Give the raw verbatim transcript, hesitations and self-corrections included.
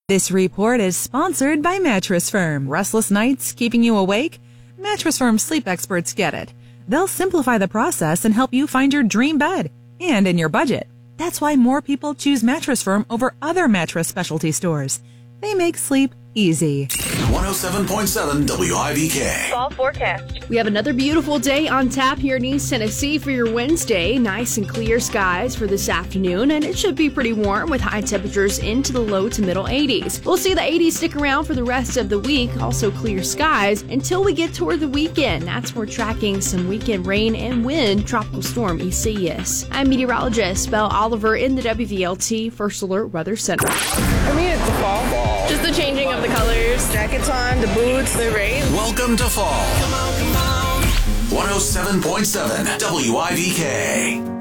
This report is sponsored by Mattress Firm. Restless nights keeping you awake? Mattress Firm sleep experts get it. They'll simplify the process and help you find your dream bed and in your budget. That's why more people choose Mattress Firm over other mattress specialty stores. They make sleep easy. one oh seven point seven W I V K. Fall forecast. We have another beautiful day on tap here in East Tennessee for your Wednesday. Nice and clear skies for this afternoon, and it should be pretty warm with high temperatures into the low to middle eighties. We'll see the eighties stick around for the rest of the week, also clear skies until we get toward the weekend. That's where we're tracking some weekend rain and wind, Tropical Storm Isaias. I'm meteorologist Belle Oliver in the W V L T First Alert Weather Center. For me, it's the fall. fall. Just the changing of the colors. Jackets on, the boots, the rain. Welcome to fall. Come on, come on. one oh seven point seven W I V K.